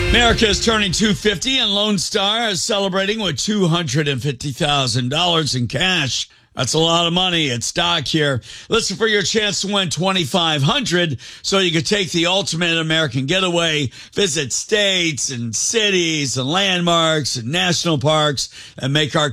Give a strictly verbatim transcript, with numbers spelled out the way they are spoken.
America is turning two hundred fifty and Lone Star is celebrating with two hundred fifty thousand dollars in cash. That's a lot of money at stock here. Listen for your chance to win twenty-five hundred dollars so you can take the ultimate American getaway, visit states and cities and landmarks and national parks, and make our